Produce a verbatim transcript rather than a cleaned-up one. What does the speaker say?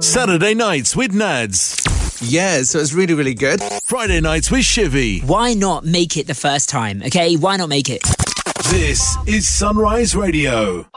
Saturday nights with Nads. Yeah, so it's really, really good. Friday nights with Shivy. Why not make it the first time, okay? Why not make it? This is Sunrise Radio.